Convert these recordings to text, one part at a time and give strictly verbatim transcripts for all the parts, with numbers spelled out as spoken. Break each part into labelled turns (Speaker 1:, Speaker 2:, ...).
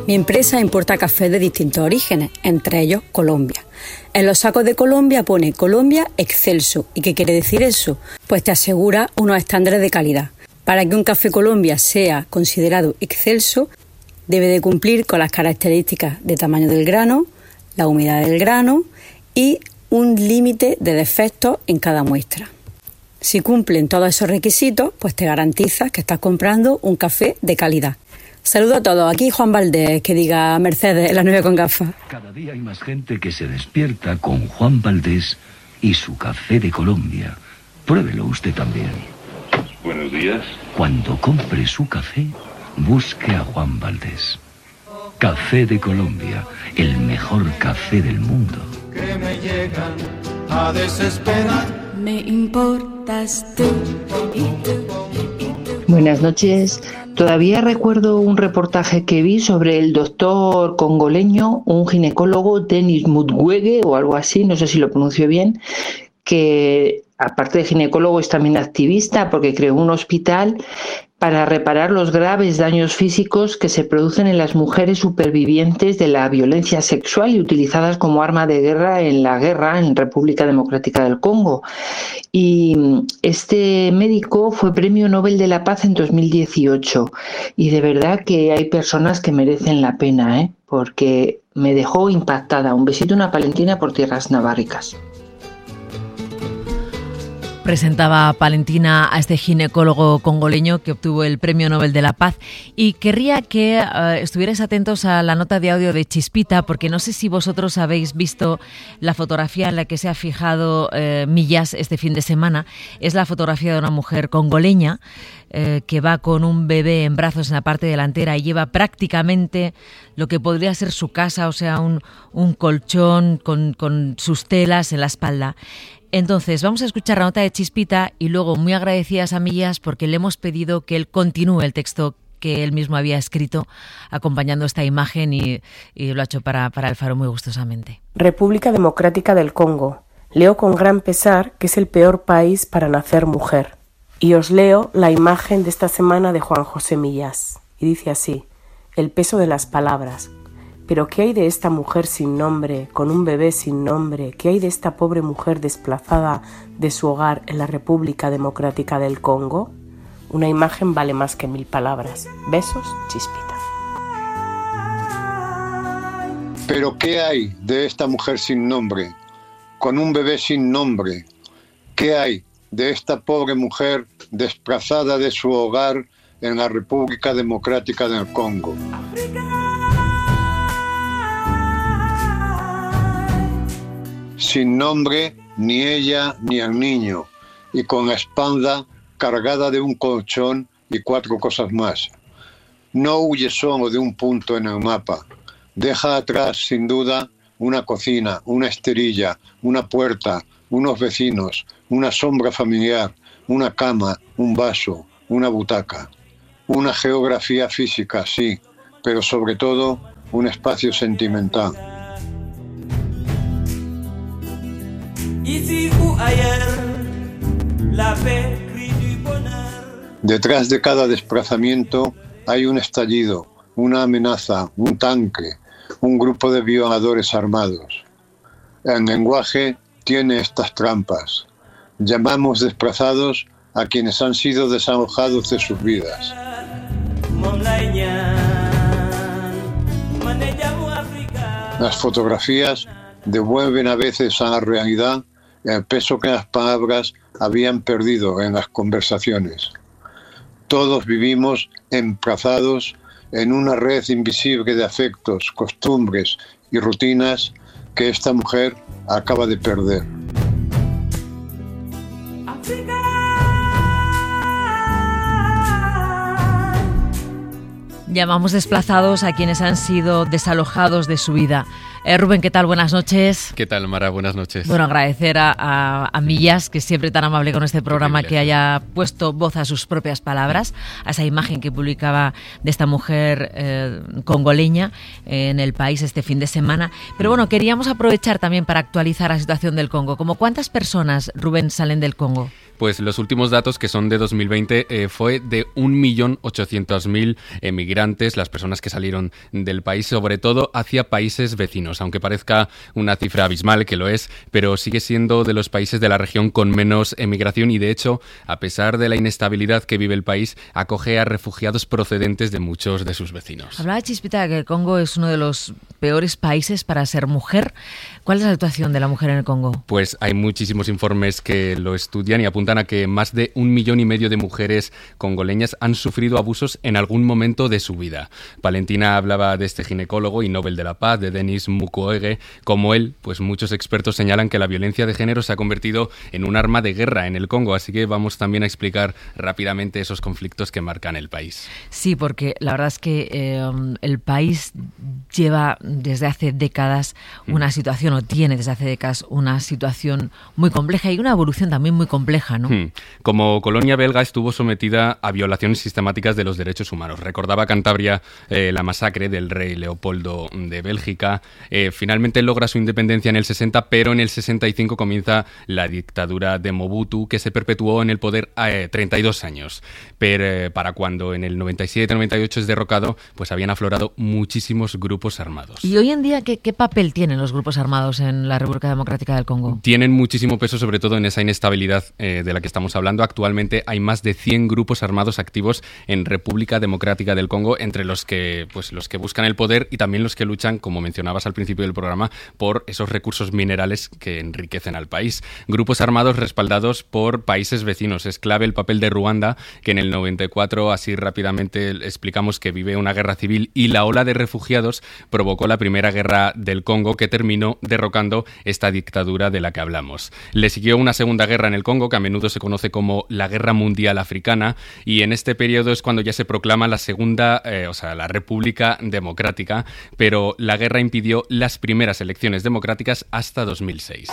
Speaker 1: Mi empresa importa café de distintos orígenes, entre ellos Colombia. En los sacos de Colombia pone Colombia Excelso. ¿Y qué quiere decir eso? Pues te asegura unos estándares de calidad. Para que un café Colombia sea considerado excelso, debe de cumplir con las características de tamaño del grano, la humedad del grano y un límite de defectos en cada muestra. Si cumplen todos esos requisitos, pues te garantizas que estás comprando un café de calidad. Saludo a todos. Aquí Juan Valdés, que diga Mercedes, la nueve con gafas.
Speaker 2: Cada día hay más gente que se despierta con Juan Valdés y su café de Colombia. Pruébelo usted también.
Speaker 3: Buenos días.
Speaker 2: Cuando compre su café, busque a Juan Valdés. Café de Colombia, el mejor café del mundo.
Speaker 4: Que me llegan a desesperar.
Speaker 5: Me importas tú y tú y tú.
Speaker 6: Buenas noches. Todavía recuerdo un reportaje que vi sobre el doctor congoleño, un ginecólogo, Denis Mukwege o algo así, no sé si lo pronuncio bien, que aparte de ginecólogo es también activista porque creó un hospital para reparar los graves daños físicos que se producen en las mujeres supervivientes de la violencia sexual y utilizadas como arma de guerra en la guerra en República Democrática del Congo. Y este médico fue Premio Nobel de la Paz en dos mil dieciocho y de verdad que hay personas que merecen la pena, ¿eh? Porque me dejó impactada. Un besito, una palentina por tierras naváricas.
Speaker 7: Presentaba Palentina a este ginecólogo congoleño que obtuvo el Premio Nobel de la Paz y querría que uh, estuvierais atentos a la nota de audio de Chispita porque no sé si vosotros habéis visto la fotografía en la que se ha fijado uh, Millas este fin de semana. Es la fotografía de una mujer congoleña uh, que va con un bebé en brazos en la parte delantera y lleva prácticamente lo que podría ser su casa, o sea, un, un colchón con, con sus telas en la espalda. Entonces, vamos a escuchar la nota de Chispita y luego muy agradecidas a Millas porque le hemos pedido que él continúe el texto que él mismo había escrito acompañando esta imagen y, y lo ha hecho para, para El Faro muy gustosamente.
Speaker 8: República Democrática del Congo. Leo con gran pesar que es el peor país para nacer mujer. Y os leo la imagen de esta semana de Juan José Millas. Y dice así: el peso de las palabras. ¿Pero qué hay de esta mujer sin nombre, con un bebé sin nombre? ¿Qué hay de esta pobre mujer desplazada de su hogar en la República Democrática del Congo? Una imagen vale más que mil palabras. Besos, Chispita.
Speaker 9: ¿Pero qué hay de esta mujer sin nombre, con un bebé sin nombre? ¿Qué hay de esta pobre mujer desplazada de su hogar en la República Democrática del Congo? Sin nombre ni ella ni el niño, y con la espalda cargada de un colchón y cuatro cosas más. No huye solo de un punto en el mapa. Deja atrás, sin duda, una cocina, una esterilla, una puerta, unos vecinos, una sombra familiar, una cama, un vaso, una butaca. Una geografía física, sí, pero sobre todo un espacio sentimental. Detrás de cada desplazamiento hay un estallido, una amenaza, un tanque, un grupo de violadores armados. El lenguaje tiene estas trampas. Llamamos desplazados a quienes han sido desalojados de sus vidas. Las fotografías devuelven a veces a la realidad el peso que las palabras habían perdido en las conversaciones. Todos vivimos emplazados en una red invisible de afectos, costumbres y rutinas que esta mujer acaba de perder.
Speaker 7: Llamamos desplazados a quienes han sido desalojados de su vida. Eh, Rubén, ¿qué tal? Buenas noches.
Speaker 10: ¿Qué tal, Mara? Buenas noches.
Speaker 7: Bueno, agradecer a, a, a Millas, que es siempre tan amable con este programa, que haya puesto voz a sus propias palabras, a esa imagen que publicaba de esta mujer eh, congoleña en El País este fin de semana. Pero bueno, queríamos aprovechar también para actualizar la situación del Congo. ¿Cómo cuántas personas, Rubén, salen del Congo?
Speaker 10: Pues los últimos datos, que son de dos mil veinte, eh, fue de un millón ochocientos mil emigrantes, las personas que salieron del país, sobre todo hacia países vecinos, aunque parezca una cifra abismal, que lo es, pero sigue siendo de los países de la región con menos emigración y, de hecho, a pesar de la inestabilidad que vive el país, acoge a refugiados procedentes de muchos de sus vecinos.
Speaker 7: Hablaba Chispita que el Congo es uno de los peores países para ser mujer. ¿Cuál es la situación de la mujer en el Congo?
Speaker 10: Pues hay muchísimos informes que lo estudian y apuntan a que más de un millón y medio de mujeres congoleñas han sufrido abusos en algún momento de su vida. Valentina hablaba de este ginecólogo y Nobel de la Paz, de Denis Mukwege. Como él, pues muchos expertos señalan que la violencia de género se ha convertido en un arma de guerra en el Congo, así que vamos también a explicar rápidamente esos conflictos que marcan el país.
Speaker 7: Sí, porque la verdad es que eh, el país lleva desde hace décadas una mm. situación, o tiene desde hace décadas una situación muy compleja y una evolución también muy compleja, ¿no? Mm.
Speaker 10: Como colonia belga estuvo sometida a violaciones sistemáticas de los derechos humanos. Recordaba Cantabria eh, la masacre del rey Leopoldo de Bélgica. Eh, finalmente logra su independencia en el sesenta, pero en el sesenta y cinco comienza la dictadura de Mobutu, que se perpetuó en el poder eh, treinta y dos años. Pero eh, para cuando en el noventa y siete noventa y ocho es derrocado, pues habían aflorado muchísimos grupos armados.
Speaker 7: ¿Y hoy en día qué, qué papel tienen los grupos armados en la República Democrática del Congo?
Speaker 10: Tienen muchísimo peso, sobre todo en esa inestabilidad eh, de la que estamos hablando. Actualmente hay más de cien grupos armados activos en República Democrática del Congo, entre los que, pues, los que buscan el poder y también los que luchan, como mencionabas al principio del programa, por esos recursos minerales que enriquecen al país. Grupos armados respaldados por países vecinos. Es clave el papel de Ruanda, que en el noventa y cuatro, así rápidamente explicamos, que vive una guerra civil, y la ola de refugiados provocó la primera guerra del Congo, que terminó derrocando esta dictadura de la que hablamos. Le siguió una segunda guerra en el Congo, que a menudo se conoce como la Guerra Mundial Africana, y en este periodo es cuando ya se proclama la segunda, eh, o sea, la República Democrática, pero la guerra impidió las primeras elecciones democráticas hasta dos mil seis.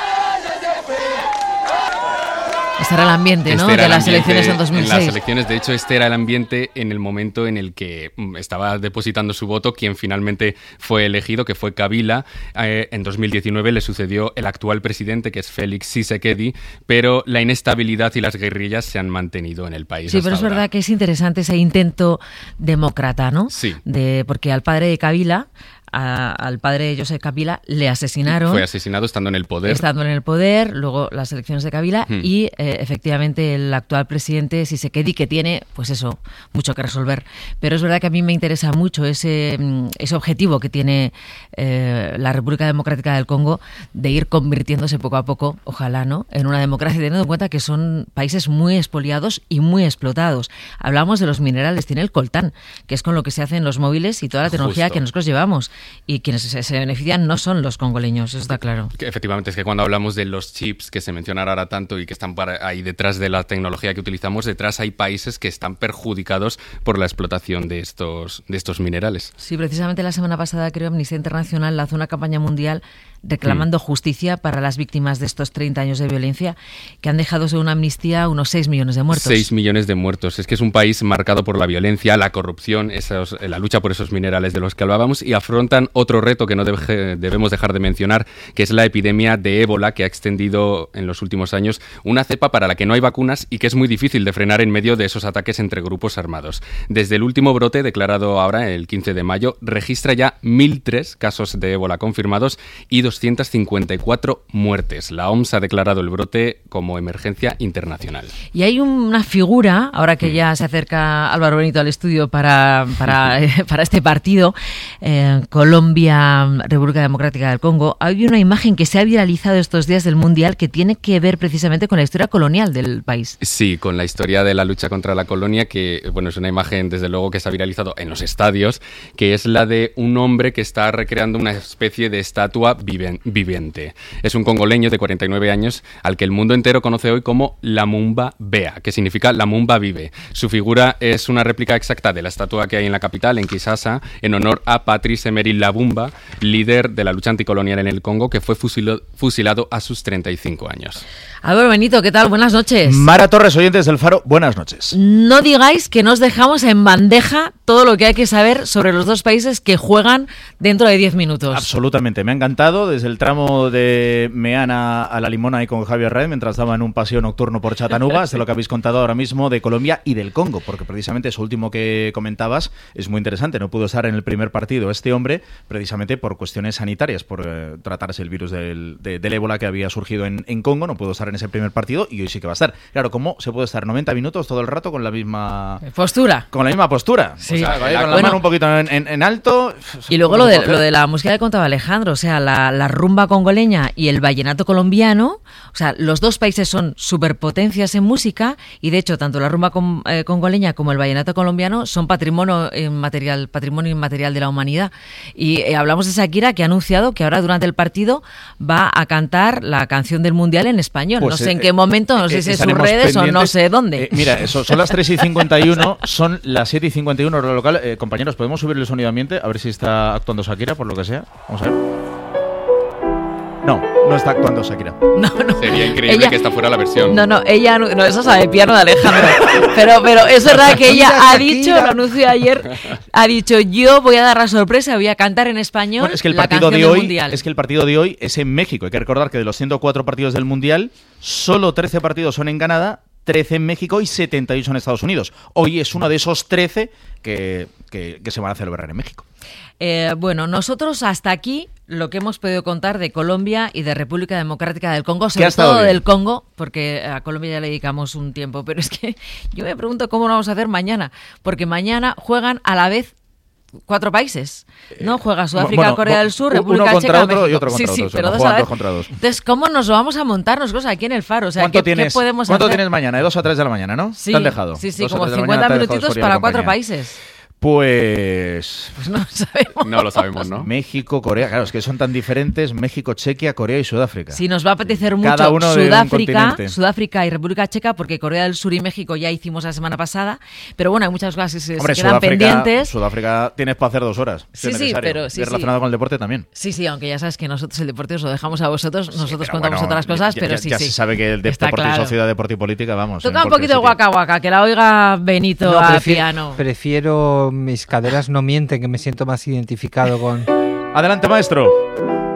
Speaker 7: Este era el ambiente, ¿no?,
Speaker 10: este
Speaker 7: de las
Speaker 10: ambiente,
Speaker 7: elecciones en dos mil seis.
Speaker 10: En las elecciones, de hecho, este era el ambiente en el momento en el que estaba depositando su voto quien finalmente fue elegido, que fue Kabila. Eh, en dos mil diecinueve le sucedió el actual presidente, que es Félix Tshisekedi, pero la inestabilidad y las guerrillas se han mantenido en el país.
Speaker 7: Sí, pero es
Speaker 10: ahora.
Speaker 7: verdad que es interesante ese intento demócrata, ¿no?
Speaker 10: Sí.
Speaker 7: De, porque al padre de Kabila... A, al padre de Joseph Kabila le asesinaron.
Speaker 10: Fue asesinado estando en el poder.
Speaker 7: Estando en el poder, luego las elecciones de Kabila hmm. y eh, efectivamente el actual presidente Tshisekedi, que tiene, pues eso, mucho que resolver. Pero es verdad que a mí me interesa mucho ese, ese objetivo que tiene eh, la República Democrática del Congo de ir convirtiéndose poco a poco, ojalá, ¿no?, en una democracia, teniendo en cuenta que son países muy expoliados y muy explotados. Hablamos de los minerales, tiene el coltán, que es con lo que se hacen los móviles y toda la tecnología Justo. que nosotros llevamos. Y quienes se, se benefician no son los congoleños, eso está claro.
Speaker 10: Que efectivamente, es que cuando hablamos de los chips que se mencionan ahora tanto y que están para ahí detrás de la tecnología que utilizamos, detrás hay países que están perjudicados por la explotación de estos, de estos minerales.
Speaker 7: Sí, precisamente la semana pasada, creo, Amnistía Internacional lanzó una campaña mundial reclamando mm. justicia para las víctimas de estos treinta años de violencia, que han dejado según Amnistía unos seis millones de muertos.
Speaker 10: seis millones de muertos. Es que es un país marcado por la violencia, la corrupción, esos, la lucha por esos minerales de los que hablábamos, y afrontan otro reto que no debe, debemos dejar de mencionar, que es la epidemia de ébola, que ha extendido en los últimos años una cepa para la que no hay vacunas y que es muy difícil de frenar en medio de esos ataques entre grupos armados. Desde el último brote declarado ahora, el quince de mayo, registra ya mil tres casos de ébola confirmados y doscientas cincuenta y cuatro muertes. La O M S ha declarado el brote como emergencia internacional.
Speaker 7: Y hay una figura, ahora que ya se acerca Álvaro Benito al estudio para, para, para este partido, eh, Colombia, República Democrática del Congo, hay una imagen que se ha viralizado estos días del Mundial que tiene que ver precisamente con la historia colonial del país.
Speaker 10: Sí, con la historia de la lucha contra la colonia, que bueno, es una imagen desde luego que se ha viralizado en los estadios, que es la de un hombre que está recreando una especie de estatua viven, viviente. Es un congoleño de cuarenta y nueve años al que el mundo entero conoce hoy como Lumumba Bea, que significa Lumumba vive. Su figura es una réplica exacta de la estatua que hay en la capital, en Kinshasa, en honor a Patrice Emery Cyril Labumba, líder de la lucha anticolonial en el Congo, que fue fusilo, fusilado a sus treinta y cinco años.
Speaker 7: Álvaro Benito, ¿qué tal? Buenas noches.
Speaker 11: Mara Torres, oyentes del Faro, buenas noches.
Speaker 7: No digáis que nos dejamos en bandeja todo lo que hay que saber sobre los dos países que juegan dentro de diez minutos.
Speaker 11: Absolutamente, me ha encantado desde el tramo de Meana a La Limona y con Javier Red, mientras daba en un paseo nocturno por Chattanooga, hasta lo que habéis contado ahora mismo de Colombia y del Congo, porque precisamente eso último que comentabas es muy interesante. No pudo estar en el primer partido este hombre, precisamente por cuestiones sanitarias, por eh, tratarse el virus del, de, del ébola que había surgido en, en Congo, no pudo estar en ese primer partido y hoy sí que va a estar. Claro, ¿cómo se puede estar noventa minutos todo el rato con la misma
Speaker 7: postura?
Speaker 11: Con la misma postura.
Speaker 7: Sí.
Speaker 11: O sea, con la
Speaker 7: bueno,
Speaker 11: mano un poquito en, en, en alto.
Speaker 7: Y luego lo de, lo de la música que contaba Alejandro, o sea, la, la rumba congoleña y el vallenato colombiano, o sea, los dos países son superpotencias en música y de hecho tanto la rumba con, eh, congoleña como el vallenato colombiano son patrimonio inmaterial, patrimonio inmaterial de la humanidad. Y eh, hablamos de Shakira, que ha anunciado que ahora durante el partido va a cantar la canción del Mundial en español. Pues no sé eh, en qué momento, no eh, sé si en sus redes pendientes. O no sé dónde.
Speaker 11: Eh, mira, eso, son las tres y cincuenta y uno, son las siete y cincuenta y uno hora local. Eh, compañeros, ¿podemos subirle el sonido ambiente? A ver si está actuando Shakira, por lo que sea. Vamos a ver. No, no está actuando Shakira.
Speaker 7: No, no.
Speaker 10: Sería increíble ella, que esta fuera la versión.
Speaker 7: No, no, ella no, no eso sabe piano de Alejandro. Pero, pero es verdad que ella ha dicho, lo anunció ayer, ha dicho, yo voy a dar la sorpresa, voy a cantar en español.
Speaker 11: Bueno, es que el
Speaker 7: la
Speaker 11: partido
Speaker 7: canción
Speaker 11: de
Speaker 7: del
Speaker 11: hoy,
Speaker 7: Mundial.
Speaker 11: es que el partido de hoy es en México. Hay que recordar que de los ciento cuatro partidos del Mundial, solo trece partidos son en Canadá, trece en México y setenta y ocho en Estados Unidos. Hoy es uno de esos trece que, que, que se van a celebrar en México.
Speaker 7: Eh, bueno, nosotros hasta aquí lo que hemos podido contar de Colombia y de República Democrática del Congo, sobre todo bien. Del Congo, porque a Colombia ya le dedicamos un tiempo, pero es que yo me pregunto cómo lo vamos a hacer mañana, porque mañana juegan a la vez cuatro países, ¿no? Juega Sudáfrica,
Speaker 11: bueno,
Speaker 7: Corea del Sur, República
Speaker 11: uno contra
Speaker 7: Checa,
Speaker 11: otro
Speaker 7: México.
Speaker 11: Y otro contra
Speaker 7: sí, sí,
Speaker 11: otro,
Speaker 7: pero
Speaker 11: no,
Speaker 7: dos a la vez.
Speaker 11: dos contra dos.
Speaker 7: Entonces, ¿cómo nos lo vamos a montar nosotros aquí en el Faro? O sea,
Speaker 11: ¿Cuánto
Speaker 7: ¿qué,
Speaker 11: tienes,
Speaker 7: ¿qué podemos
Speaker 11: ¿cuánto
Speaker 7: hacer?
Speaker 11: tienes mañana? ¿De dos a tres de la mañana, no?
Speaker 7: Sí,
Speaker 11: ¿Te han dejado?
Speaker 7: Sí, sí,
Speaker 11: dos
Speaker 7: como
Speaker 11: cincuenta
Speaker 7: minutitos para cuatro países.
Speaker 11: Pues...
Speaker 7: Pues no lo sabemos.
Speaker 10: No lo sabemos, ¿no?
Speaker 11: México, Corea, claro, es que son tan diferentes. México, Chequia, Corea y Sudáfrica.
Speaker 7: Sí, nos va a apetecer mucho
Speaker 11: Cada uno
Speaker 7: Sudáfrica, Sudáfrica y República Checa, porque Corea del Sur y México ya hicimos la semana pasada. Pero bueno, hay muchas cosas que se,
Speaker 11: Hombre,
Speaker 7: se quedan
Speaker 11: Sudáfrica,
Speaker 7: pendientes.
Speaker 11: Sudáfrica tienes para hacer dos horas.
Speaker 7: Sí, sí, pero sí,
Speaker 11: y relacionado
Speaker 7: sí.
Speaker 11: con el deporte también.
Speaker 7: Sí, sí, aunque ya sabes que nosotros el deporte os lo dejamos a vosotros, nosotros
Speaker 11: sí,
Speaker 7: contamos
Speaker 11: bueno,
Speaker 7: otras cosas,
Speaker 11: ya,
Speaker 7: pero
Speaker 11: ya,
Speaker 7: sí,
Speaker 11: ya
Speaker 7: sí.
Speaker 11: se sabe que el deporte
Speaker 7: claro.
Speaker 11: y sociedad, deporte y política, vamos.
Speaker 7: Toca un poquito de guaca guaca, que la oiga Benito
Speaker 12: no,
Speaker 7: a
Speaker 12: prefiero,
Speaker 7: piano.
Speaker 12: Prefiero mis caderas no mienten, que me siento más identificado con...
Speaker 11: Adelante, maestro.